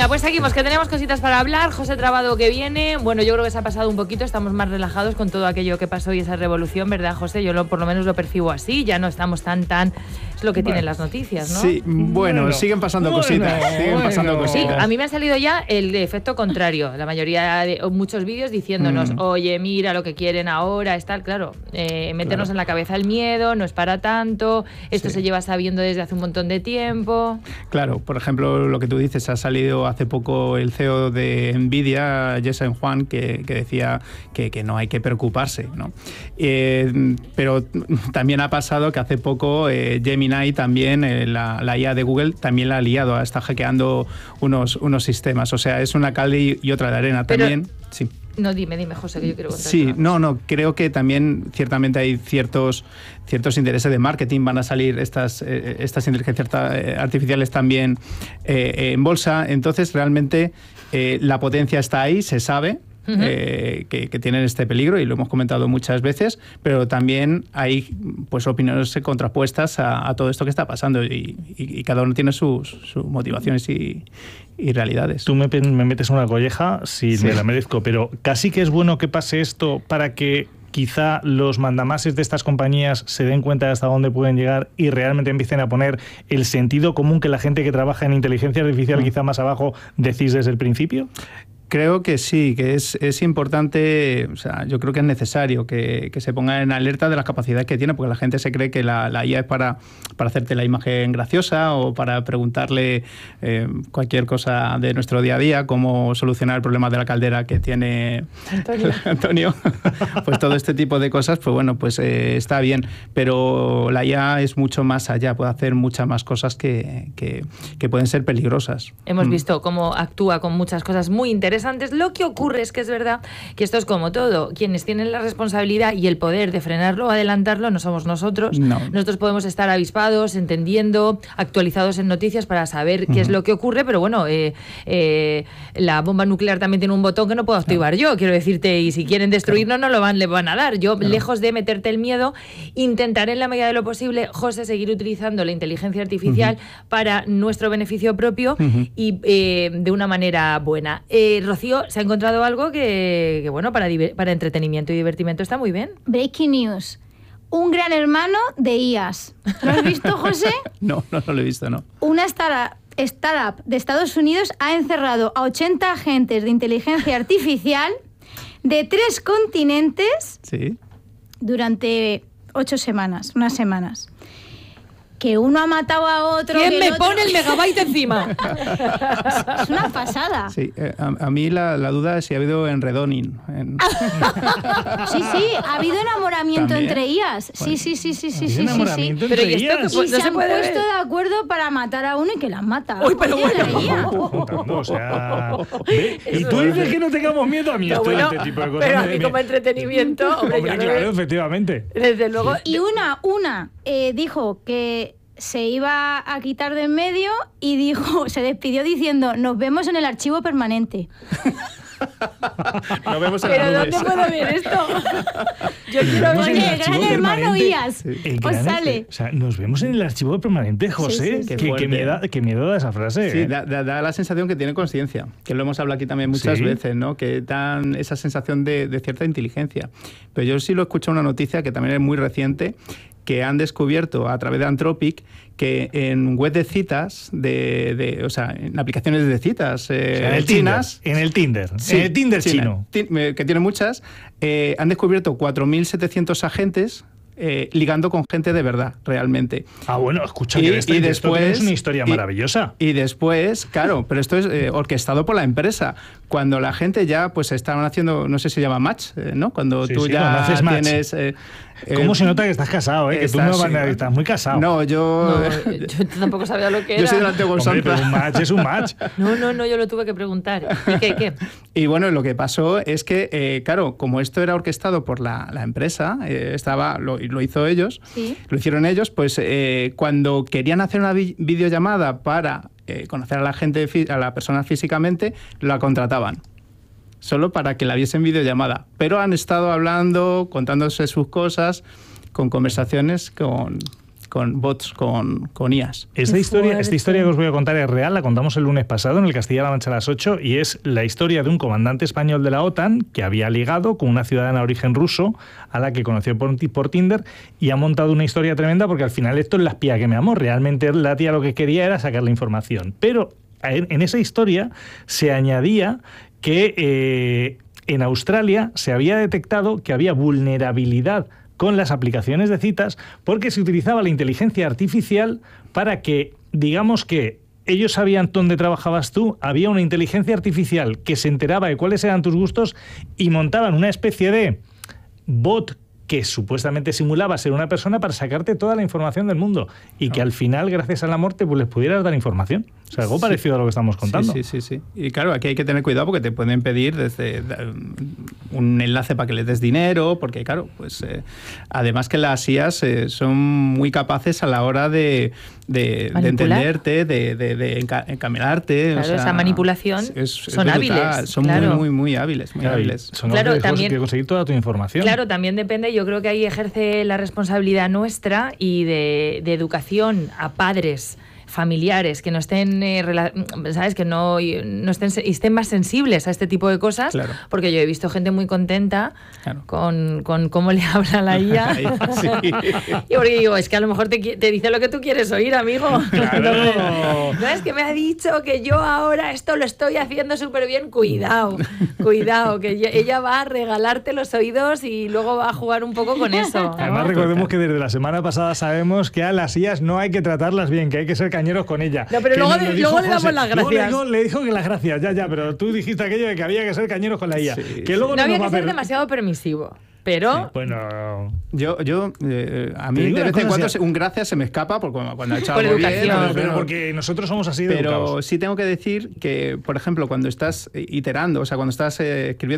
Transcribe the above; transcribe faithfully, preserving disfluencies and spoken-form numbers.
pues seguimos, que tenemos cositas para hablar. José Trabado que viene. Bueno, yo creo que se ha pasado un poquito, estamos más relajados con todo aquello que pasó y esa revolución, ¿verdad, José? Yo lo, por lo menos lo percibo así, ya no estamos tan, tan... Es lo que bueno, tienen las noticias, ¿no? Sí, bueno, bueno siguen pasando bueno, cositas, siguen bueno. pasando cositas. Sí, a mí me ha salido ya el de efecto contrario. La mayoría de muchos vídeos diciéndonos, mm. oye, mira lo que quieren ahora, es tal, claro, eh, meternos claro. en la cabeza el miedo, no es para tanto, esto sí. se lleva sabiendo desde hace un montón de tiempo. Claro, por ejemplo, lo que tú dices, ha salido hace poco el C E O de Nvidia, Jensen Huang, que, que decía que, que no hay que preocuparse, ¿no? Eh, pero también ha pasado que hace poco eh, Gemini también, eh, la, la I A de Google, también la ha liado, está hackeando unos, unos sistemas. O sea, es una cal y, y otra de arena pero, también. Sí. No, dime, dime, José, que yo quiero contar. Sí, no, no, creo que también ciertamente hay ciertos, ciertos intereses de marketing. Van a salir estas, eh, estas inteligencias artificiales también eh, en bolsa. Entonces, realmente eh, la potencia está ahí, se sabe. Uh-huh. eh, que, que tienen este peligro y lo hemos comentado muchas veces, pero también hay pues opiniones contrapuestas a, a todo esto que está pasando y, y, y cada uno tiene sus, sus motivaciones y, y realidades. Tú me, me metes una colleja si sí. me la merezco, pero casi que es bueno que pase esto para que quizá los mandamases de estas compañías se den cuenta de hasta dónde pueden llegar y realmente empiecen a poner el sentido común que la gente que trabaja en inteligencia artificial, uh-huh. quizá más abajo, decís desde el principio. Creo que sí, que es, es importante, o sea, yo creo que es necesario que, que se ponga en alerta de las capacidades que tiene, porque la gente se cree que la, la I A es para, para hacerte la imagen graciosa o para preguntarle eh, cualquier cosa de nuestro día a día, cómo solucionar el problema de la caldera que tiene Antonio. Antonio. Pues todo este tipo de cosas, pues bueno, pues eh, está bien, pero la I A es mucho más allá, puede hacer muchas más cosas que, que, que pueden ser peligrosas. Hemos mm. visto cómo actúa con muchas cosas muy interesantes. Lo que ocurre es que es verdad que esto es como todo. Quienes tienen la responsabilidad y el poder de frenarlo o adelantarlo no somos nosotros. No. Nosotros podemos estar avispados, entendiendo, actualizados en noticias para saber qué uh-huh. es lo que ocurre, pero bueno, eh, eh, la bomba nuclear también tiene un botón que no puedo activar claro. yo, quiero decirte, y si quieren destruirnos claro. no lo van, le van a dar. Yo, claro. lejos de meterte el miedo, intentaré en la medida de lo posible, José, seguir utilizando la inteligencia artificial uh-huh. para nuestro beneficio propio uh-huh. y eh, de una manera buena. Eh, Rocío, se ha encontrado algo que, que bueno, para, para entretenimiento y divertimento está muy bien. Breaking news. Un gran hermano de I As. ¿Lo has visto, José? No, no, no lo he visto, no. Una startup, startup de Estados Unidos ha encerrado a ochenta agentes de inteligencia artificial de tres continentes sí. durante ocho semanas, unas semanas. Que uno ha matado a otro. ¿Quién que me el otro... pone el megabyte encima? Es una pasada. Sí, eh, a, a mí la, la duda es si ha habido enredoning. En... Sí, sí, ha habido enamoramiento ¿También? entre I As. Sí, Bueno. sí, sí, sí, sí, sí, sí, enamoramiento sí. entre Pero ¿y esto I As? que Y no se, se han puede puesto ver? de acuerdo para matar a uno y que la han matado. Uy, pero Oye, bueno. la I A. Contando, o sea, ¿ve? Y tú dices que no tengamos miedo a mí esto, bueno, este tipo de cosas. pero a me- mí me- como entretenimiento, hombre, Hombre, ya lo claro, ves. efectivamente. Desde luego. Y una, una eh, dijo que se iba a quitar de en medio y dijo, se despidió diciendo, nos vemos en el archivo permanente. Nos vemos en ¿Pero las dónde nubes. puedo ver esto? Yo quiero Vamos en ver. el Oye, archivo gran hermano permanente. I As. El Os gran- sale. O sea, nos vemos en el archivo permanente, José. sí, sí. Qué, Qué qué fuerte. miedo, qué miedo da esa frase. Sí, ¿eh? da, da, da la sensación que tiene conciencia, que lo hemos hablado aquí también muchas Sí. veces, ¿no? Que dan esa sensación de, de cierta inteligencia. Pero yo sí lo he escuchado una noticia que también es muy reciente, que han descubierto a través de Anthropic que en web de citas, de, de, o sea, en aplicaciones de citas eh, O sea, en el chinas, Tinder, en el Tinder, sí, en el Tinder China, chino. ti- eh, que tiene muchas, eh, han descubierto cuatro mil setecientos agentes eh, ligando con gente de verdad, realmente. Ah, bueno, escucha, Y- que esta, y de esto después- tienes una historia y- maravillosa. Y después, claro, pero esto es eh, orquestado por la empresa. Cuando la gente ya pues estaban haciendo, no sé si se llama match, eh, ¿no? Cuando Sí, tú sí, ya cuando haces match. tienes... Eh, ¿Cómo eh, se nota que estás casado, eh? Que tú estás, no sí, vas a- estás muy casado. No, yo... No, yo tampoco sabía lo que era. yo soy del antiguo Hombre, pero un Sanza. match es un match. No, no, no, yo lo tuve que preguntar. ¿Y qué, qué? Y bueno, lo que pasó es que, eh, claro, como esto era orquestado por la, la empresa, eh, estaba lo, lo hizo ellos, Sí. lo hicieron ellos, pues eh, cuando querían hacer una vi- videollamada para eh, conocer a la gente, fí- a la persona físicamente, la contrataban. Solo para que la viesen videollamada. Pero han estado hablando, contándose sus cosas, con conversaciones con, con bots, con, con I As. Esta historia, esta historia que os voy a contar es real, la contamos el lunes pasado en el Castilla-La Mancha a las ocho y es la historia de un comandante español de la OTAN que había ligado con una ciudadana de origen ruso a la que conoció por, por Tinder y ha montado una historia tremenda porque al final esto es la espía que me amó. Realmente la tía lo que quería era sacar la información. Pero en esa historia se añadía que eh, en Australia se había detectado que había vulnerabilidad con las aplicaciones de citas porque se utilizaba la inteligencia artificial para que, digamos que ellos sabían dónde trabajabas tú, había una inteligencia artificial que se enteraba de cuáles eran tus gustos y montaban una especie de bot que supuestamente simulaba ser una persona para sacarte toda la información del mundo y que al final, gracias al amor, te pues, les pudieras dar información. O sea, algo sí. parecido a lo que estamos contando. Sí, sí, sí, sí. Y claro, aquí hay que tener cuidado porque te pueden pedir desde un enlace para que les des dinero, porque claro, pues eh, además que las I As eh, son muy capaces a la hora de, de, de entenderte, de, de, de enca encaminarte. Claro, o sea, esa manipulación es, son es hábiles. Son claro. muy, muy, muy hábiles. Muy claro, hábiles. Son claro, hábiles también, que conseguir toda tu información. Claro, también depende, yo creo que ahí ejerce la responsabilidad nuestra y de, de educación a padres, familiares que no estén, eh, ¿sabes? Que no, no estén, estén más sensibles a este tipo de cosas, claro. porque yo he visto gente muy contenta claro. con, con cómo le habla la I A. Sí. Y porque digo, es que a lo mejor te, te dice lo que tú quieres oír, amigo. Claro. No, es que me ha dicho que yo ahora esto lo estoy haciendo súper bien. Cuidado, cuidado, que ella, ella va a regalarte los oídos y luego va a jugar un poco con eso, ¿no? Además, recordemos que desde la semana pasada sabemos que a las I As no hay que tratarlas bien, que hay que ser cañeros con ella. No, pero luego, de, luego le damos las gracias. Luego le, le dijo que las gracias, ya, ya, pero tú dijiste aquello de que había que ser cañeros con la I A. Sí, que luego no, no había que ser demasiado permisivo. Pero... Sí, bueno... Yo, yo eh, a mí de vez en cuando un gracias se me escapa porque cuando, cuando he echado algo bien, pero, pero porque nosotros somos así de Pero educados. Sí tengo que decir que, por ejemplo, cuando estás iterando, o sea, cuando estás eh, escribiendo